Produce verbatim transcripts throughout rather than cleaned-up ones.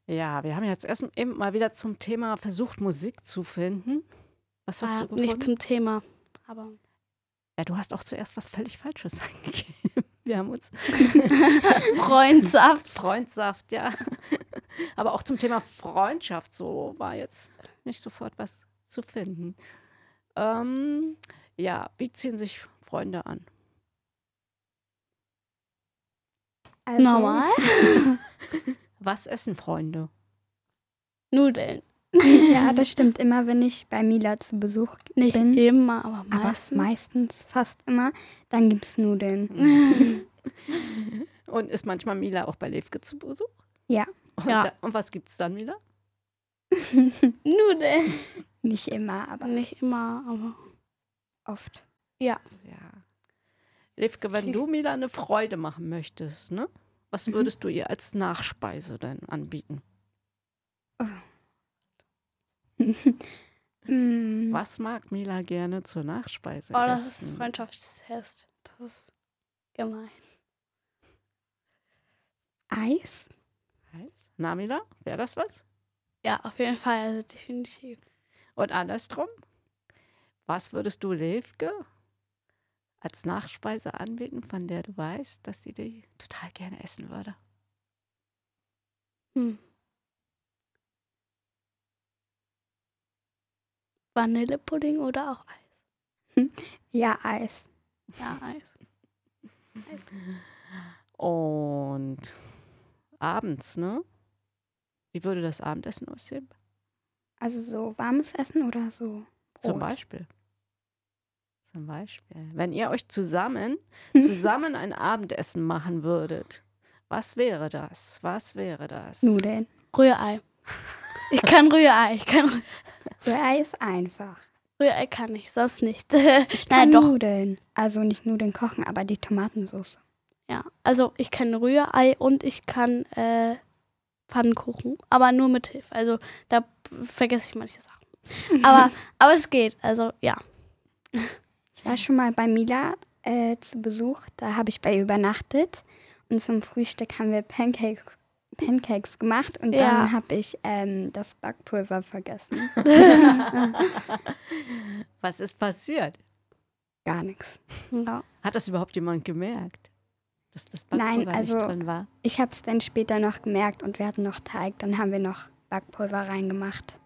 Ja, wir haben jetzt erst eben mal wieder zum Thema versucht, Musik zu finden. Was hast Ah, du gefunden? nicht zum Thema, aber Ja, du hast auch zuerst was völlig Falsches eingegeben. Wir haben uns Freundsaft. Freundsaft, ja. Aber auch zum Thema Freundschaft, so war jetzt nicht sofort was zu finden. Ähm, ja, wie ziehen sich Freunde an? Also, Normal. Was essen Freunde? Nudeln. Ja, das stimmt immer, wenn ich bei Mila zu Besuch Nicht bin. immer, aber Aber meistens. meistens, fast immer, dann gibt es Nudeln. Und ist manchmal Mila auch bei Levke zu Besuch? Ja, Und, Ja. da, und was gibt's dann, Mila? Nudeln. nicht immer, aber Nicht immer, aber oft. ja. Ja. Levke, wenn du Mila eine Freude machen möchtest, ne? Was würdest du ihr als Nachspeise denn anbieten? Mm, Was mag Mila gerne zur Nachspeise Oh, das ist essen? Freundschaftstest. Das ist gemein. Eis? Heiß? Na, Mila, wäre das was? Ja, auf jeden Fall, also definitiv. Und andersrum? Was würdest du Levke als Nachspeise anbieten, von der du weißt, dass sie die total gerne essen würde? Hm. Vanillepudding oder auch Eis? Ja, Eis. Ja, Eis. Und abends, ne? Wie würde das Abendessen aussehen? Also so warmes Essen oder so Brot? Zum Beispiel. Zum Beispiel. Wenn ihr euch zusammen, zusammen ein Abendessen machen würdet, was wäre das? Was wäre das? Nudeln. Rührei. Ich kann Rührei. Ich kann Rü- Rührei ist einfach. Rührei kann ich, sonst nicht. Ich Nein, kann doch. Nudeln. Also nicht Nudeln kochen, aber die Tomatensauce. Ja, also ich kann Rührei und ich kann äh, Pfannkuchen, aber nur mit Hilfe. Also da vergesse ich manche Sachen. Aber, aber es geht, also ja. Ich war schon mal bei Mila äh, zu Besuch. Da habe ich bei ihr übernachtet. Und zum Frühstück haben wir Pancakes, Pancakes gemacht. Und Ja. dann habe ich ähm, das Backpulver vergessen. Was ist passiert? Gar nichts. ja. Hat das überhaupt jemand gemerkt? Dass das Nein, Backpulver also- nicht drin war? Ich habe es dann später noch gemerkt und wir hatten noch Teig. Dann haben wir noch Backpulver reingemacht.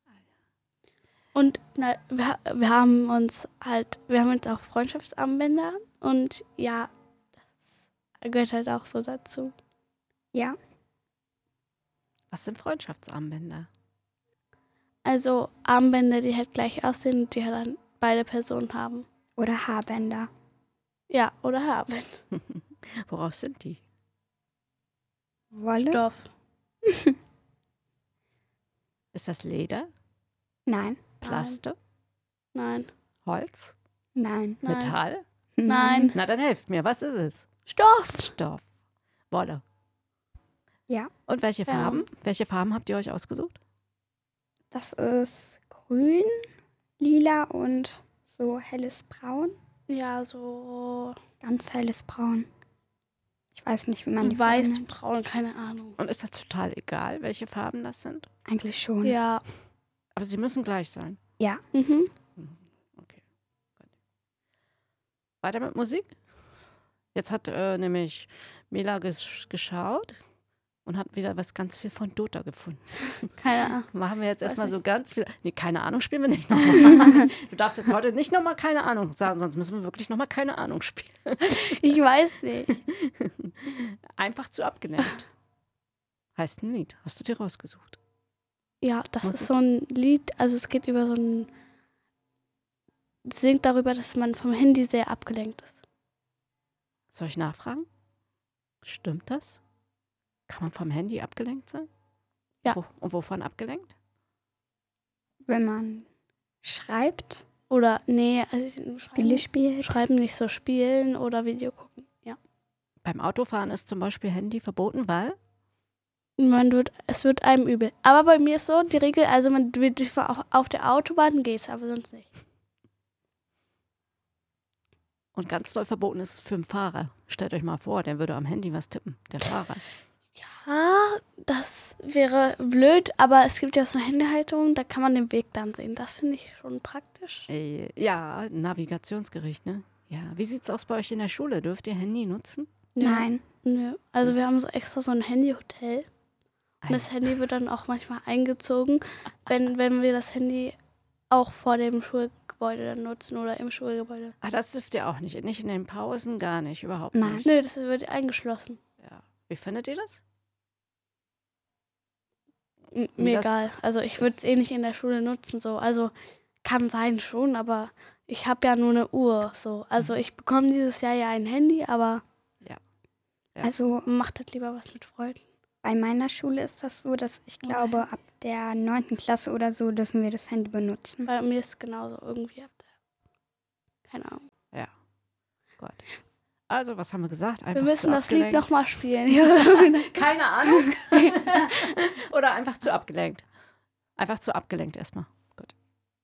Und na, wir, wir haben uns halt, wir haben jetzt auch Freundschaftsarmbänder und ja, das gehört halt auch so dazu. Ja, Was sind Freundschaftsarmbänder? Also Armbänder, die halt gleich aussehen und die halt dann beide Personen haben. oder Haarbänder. Ja, oder haben. Woraus sind die? Wolle? Stoff. Ist das Leder? Nein, Plaste? Nein. Holz? nein. Nein. Metall? Nein. Na, dann helft mir. Was ist es? Stoff. Stoff. Wolle. Ja, Und welche Ja. Farben? Welche Farben habt ihr euch ausgesucht? das ist grün, lila und so helles Braun. Ja, so Ganz helles Braun. Ich weiß nicht, wie man die Farbe weiß, nennt. braun, keine Ahnung. Und ist das total egal, welche Farben das sind? Eigentlich schon. Ja. Aber sie müssen gleich sein. Ja. Mhm. Okay. Gut. Weiter mit Musik. Jetzt hat äh, nämlich Mila ges geschaut und hat wieder was ganz viel von Dota gefunden. Keine Ahnung. Machen wir jetzt Weiß erstmal nicht. so ganz viel. Nee, keine Ahnung spielen wir nicht nochmal. Du darfst jetzt heute nicht nochmal keine Ahnung sagen, sonst müssen wir wirklich nochmal keine Ahnung spielen. Ich weiß nicht. Einfach zu abgelenkt. Heißt ein Lied. Hast du dir rausgesucht? Ja, das Musik. ist so ein Lied, also es geht über so ein, es singt darüber, dass man vom Handy sehr abgelenkt ist. Soll ich nachfragen? Stimmt das? Kann man vom Handy abgelenkt sein? Ja. Wo, und wovon abgelenkt? Wenn man schreibt, Oder, nee, also Spiele schreiben, spielt. schreiben nicht so spielen oder Video gucken. Ja. Beim Autofahren ist zum Beispiel Handy verboten, weil Man wird, es wird einem übel. Aber bei mir ist so die Regel, also man wird auf, auf der Autobahn geht's, aber sonst nicht. und ganz doll verboten ist für einen Fahrer. Stellt euch mal vor, der würde am Handy was tippen, der Fahrer. Ja, das wäre blöd, aber es gibt ja so eine Handyhalterung, da kann man den Weg dann sehen. Das finde ich schon praktisch. Äh, ja, Navigationsgericht, ne? Ja. Wie sieht's aus bei euch in der Schule? Dürft ihr Handy nutzen? Ja. Nein. Nö. Also wir haben so extra so ein Handyhotel. Und das Handy wird dann auch manchmal eingezogen, wenn, wenn wir das Handy auch vor dem Schulgebäude dann nutzen oder im Schulgebäude. Ah, das dürft ihr auch nicht. Nicht in den Pausen, gar nicht, überhaupt Nein. nicht. Nö, das wird eingeschlossen. Ja. Wie findet ihr das? M- Mir Das egal. Also ich würde es ist- eh nicht in der Schule nutzen. So. Also kann sein schon, aber ich habe ja nur eine Uhr. So. Also ich bekomme dieses Jahr ja ein Handy, aber Ja. Also man macht halt lieber was mit Freunden. bei meiner Schule ist das so, dass ich glaube, ab der neunten Klasse oder so dürfen wir das Handy benutzen. Bei mir ist es genauso irgendwie ab der. Keine Ahnung. Ja. Gut. Also, was haben wir gesagt? Einfach Wir müssen zu das Lied abgelenkt. nochmal spielen. Keine Ahnung. Oder einfach zu abgelenkt. Einfach zu abgelenkt erstmal.